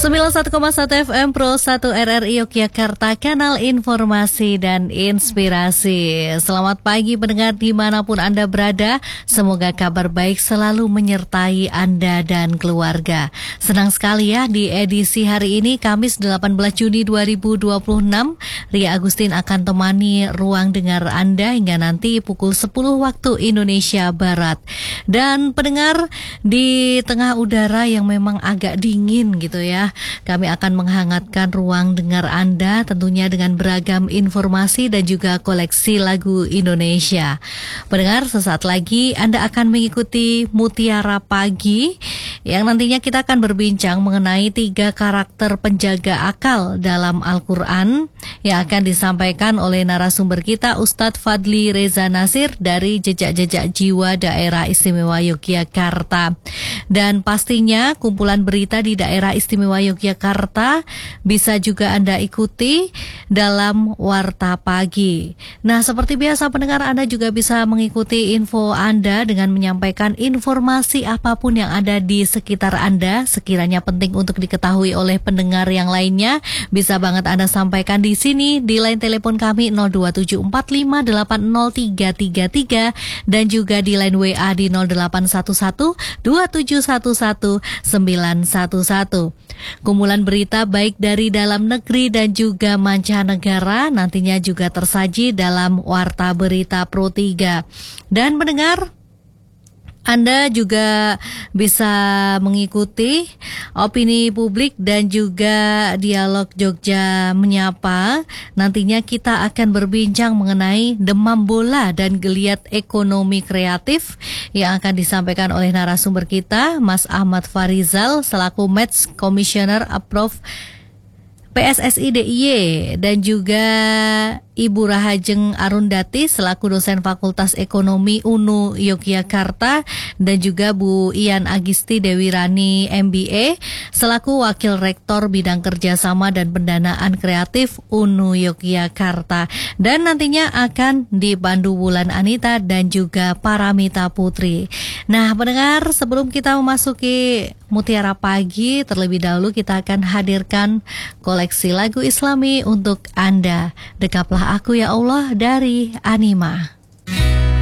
91,1 FM Pro 1 RRI Yogyakarta, kanal informasi dan inspirasi. Selamat pagi pendengar dimanapun Anda berada. Semoga kabar baik selalu menyertai Anda dan keluarga. Senang sekali ya di edisi hari ini Kamis 18 Juni 2026. Ria Agustin akan temani ruang dengar Anda hingga nanti pukul 10 waktu Indonesia Barat. Dan pendengar, di tengah udara yang memang agak dingin gitu ya, kami akan menghangatkan ruang dengar Anda tentunya dengan beragam informasi dan juga koleksi lagu Indonesia. Pendengar, sesaat lagi Anda akan mengikuti Mutiara Pagi yang nantinya kita akan berbincang mengenai 3 karakter penjaga akal dalam Al-Quran yang akan disampaikan oleh narasumber kita Ustadz Fadli Reza Nasir dari Jejak-Jejak Jiwa Daerah Istimewa Yogyakarta. Dan pastinya kumpulan berita di Daerah Istimewa Yogyakarta bisa juga Anda ikuti dalam Warta Pagi. Nah, seperti biasa pendengar, Anda juga bisa mengikuti info Anda dengan menyampaikan informasi apapun yang ada di sekitar Anda, sekiranya penting untuk diketahui oleh pendengar yang lainnya. Bisa banget Anda sampaikan di sini di line telepon kami 02745803333 dan juga di line WA di 0811271111. Kumpulan berita baik dari dalam negeri dan juga mancanegara nantinya juga tersaji dalam Warta Berita Pro 3. Dan mendengar, Anda juga bisa mengikuti opini publik dan juga dialog Jogja Menyapa. Nantinya kita akan berbincang mengenai demam bola dan geliat ekonomi kreatif yang akan disampaikan oleh narasumber kita, Mas Ahmad Farizal selaku Match Commissioner Approve PSSI DIY, dan juga Ibu Rahajeng Arundati selaku dosen Fakultas Ekonomi UNU Yogyakarta, dan juga Bu Ian Agisti Dewi Rani MBA selaku Wakil Rektor Bidang Kerjasama dan Pendanaan Kreatif UNU Yogyakarta. Dan nantinya akan dipandu Wulan Anita dan juga Paramita Putri. Nah pendengar, sebelum kita memasuki Mutiara Pagi, terlebih dahulu kita akan hadirkan koleksi lagu Islami untuk Anda. Dekaplah Aku Ya Allah dari Anima.